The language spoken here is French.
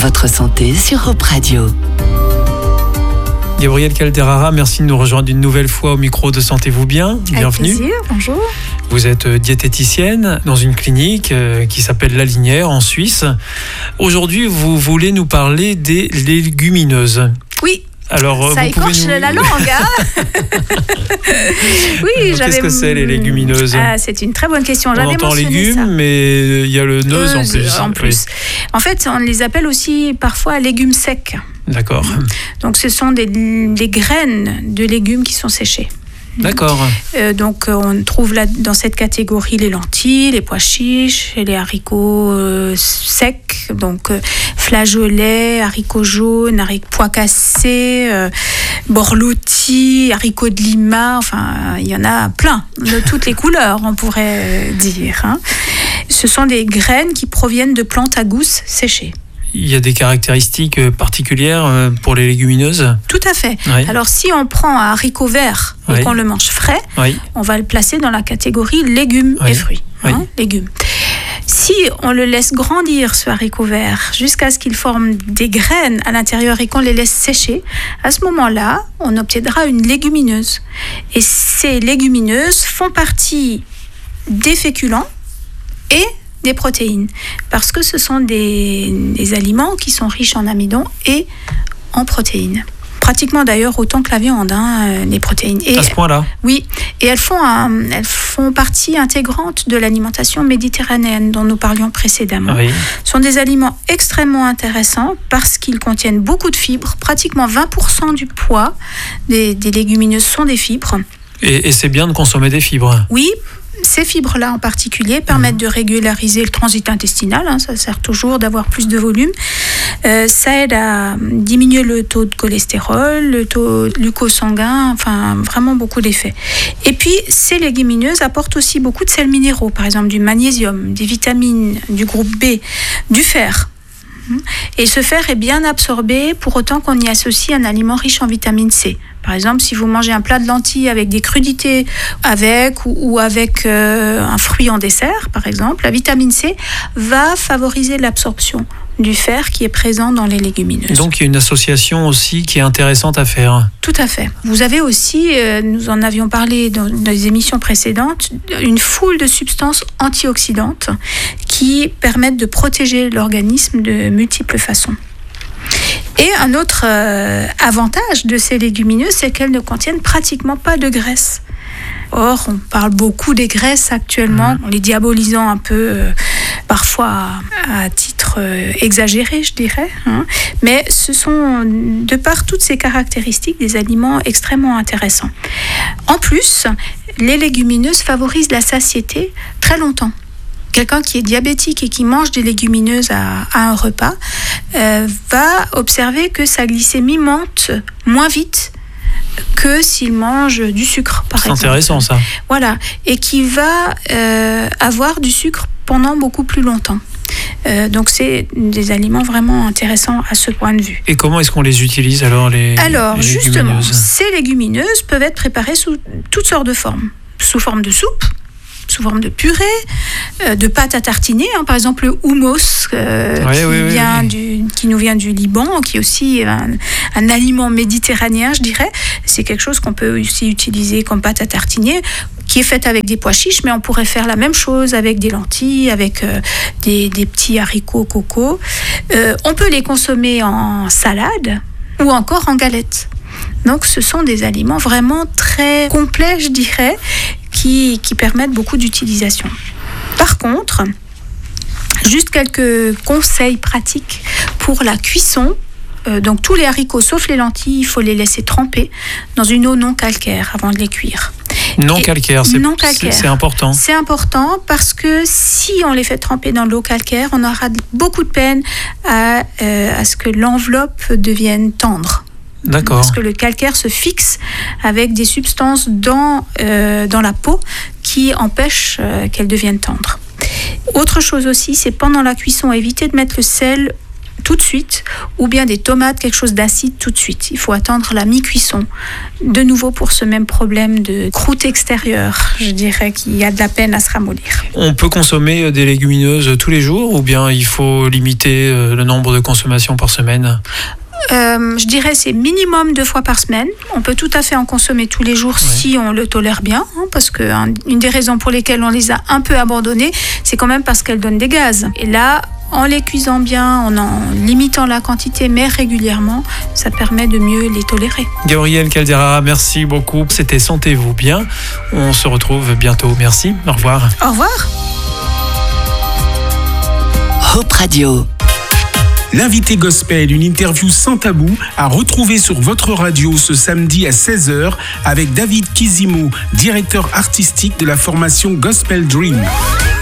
Votre santé sur Europe Radio. Gabrielle Calderara, merci de nous rejoindre une nouvelle fois au micro de Sentez-vous bien. Bienvenue. Avec plaisir, bonjour. Vous êtes diététicienne dans une clinique qui s'appelle La Linière en Suisse. Aujourd'hui, vous voulez nous parler des légumineuses. Oui. Alors, ça écorche la langue, hein. Oui, qu'est-ce que c'est les légumineuses? C'est une très bonne question. On entend légumes, ça. Mais il y a le neuse en plus. Oui. En fait, on les appelle aussi parfois légumes secs. D'accord. Donc, ce sont des graines de légumes qui sont séchées. D'accord. Donc, on trouve là, dans cette catégorie les lentilles, les pois chiches et les haricots secs. Donc, flageolets, haricots jaunes, pois cassés, borlotti, haricots de Lima. Enfin, il y en a plein, de toutes les couleurs, on pourrait dire. Hein. Ce sont des graines qui proviennent de plantes à gousses séchées. Il y a des caractéristiques particulières pour les légumineuses? Tout à fait. Oui. Alors, si on prend un haricot vert et qu'on le mange frais, on va le placer dans la catégorie légumes et fruits. Hein, légumes. Si on le laisse grandir, ce haricot vert, jusqu'à ce qu'il forme des graines à l'intérieur et qu'on les laisse sécher, à ce moment-là, on obtiendra une légumineuse. Et ces légumineuses font partie des féculents et des protéines, parce que ce sont des aliments qui sont riches en amidon et en protéines. Pratiquement d'ailleurs autant que la viande, hein, les protéines. Et, à ce point-là? Oui, et elles font partie intégrante de l'alimentation méditerranéenne dont nous parlions précédemment. Oui. Ce sont des aliments extrêmement intéressants parce qu'ils contiennent beaucoup de fibres. Pratiquement 20% du poids des légumineuses sont des fibres. Et c'est bien de consommer des fibres? Oui. Ces fibres-là en particulier permettent de régulariser le transit intestinal, hein, ça sert toujours d'avoir plus de volume. Ça aide à diminuer le taux de cholestérol, le taux de glucose sanguin, enfin vraiment beaucoup d'effets. Et puis ces légumineuses apportent aussi beaucoup de sels minéraux, par exemple du magnésium, des vitamines du groupe B, du fer. Et ce fer est bien absorbé pour autant qu'on y associe un aliment riche en vitamine C. Par exemple, si vous mangez un plat de lentilles avec des crudités ou avec un fruit en dessert, par exemple, la vitamine C va favoriser l'absorption du fer qui est présent dans les légumineuses. Donc, il y a une association aussi qui est intéressante à faire. Tout à fait. Vous avez aussi, nous en avions parlé dans les émissions précédentes, une foule de substances antioxydantes qui permettent de protéger l'organisme de multiples façons. Et un autre avantage de ces légumineuses, c'est qu'elles ne contiennent pratiquement pas de graisse. Or, on parle beaucoup des graisses actuellement, en les diabolisant un peu, parfois à titre exagéré, je dirais. Hein. Mais ce sont, de par toutes ces caractéristiques, des aliments extrêmement intéressants. En plus, les légumineuses favorisent la satiété très longtemps. Quelqu'un qui est diabétique et qui mange des légumineuses à un repas va observer que sa glycémie monte moins vite que s'il mange du sucre, par exemple. C'est intéressant, ça. Voilà, et qui va avoir du sucre pendant beaucoup plus longtemps. Donc, c'est des aliments vraiment intéressants à ce point de vue. Et comment est-ce qu'on les utilise alors, les justement, légumineuses? Ces légumineuses peuvent être préparées sous toutes sortes de formes. Sous forme de soupe, sous forme de purée, de pâte à tartiner, hein, par exemple le houmous qui nous vient du Liban, qui est aussi un aliment méditerranéen, je dirais. C'est quelque chose qu'on peut aussi utiliser comme pâte à tartiner, qui est faite avec des pois chiches, mais on pourrait faire la même chose avec des lentilles, avec des petits haricots coco. On peut les consommer en salade ou encore en galette. Donc ce sont des aliments vraiment très complets, je dirais, qui permettent beaucoup d'utilisation. Par contre, juste quelques conseils pratiques pour la cuisson. Donc tous les haricots, sauf les lentilles, il faut les laisser tremper dans une eau non calcaire avant de les cuire. Non calcaire, c'est important. C'est important parce que si on les fait tremper dans l'eau calcaire, on aura beaucoup de peine à ce que l'enveloppe devienne tendre. D'accord. Parce que le calcaire se fixe avec des substances dans la peau qui empêchent qu'elle devienne tendre. Autre chose aussi, c'est pendant la cuisson, éviter de mettre le sel tout de suite, ou bien des tomates, quelque chose d'acide tout de suite. Il faut attendre la mi-cuisson. De nouveau pour ce même problème de croûte extérieure, je dirais qu'il y a de la peine à se ramollir. On peut consommer des légumineuses tous les jours ou bien il faut limiter le nombre de consommations par semaine ? Je dirais c'est minimum 2 fois par semaine. On peut tout à fait en consommer tous les jours si on le tolère bien, parce que une des raisons pour lesquelles on les a un peu abandonnées, c'est quand même parce qu'elles donnent des gaz. Et là, en les cuisant bien, en limitant la quantité, mais régulièrement, ça permet de mieux les tolérer. Gabrielle Calderara, merci beaucoup. C'était Sentez-vous bien. On se retrouve bientôt. Merci. Au revoir. Au revoir. Hope Radio. L'invité gospel, une interview sans tabou, à retrouver sur votre radio ce samedi à 16h avec David Kizimo, directeur artistique de la formation Gospel Dream.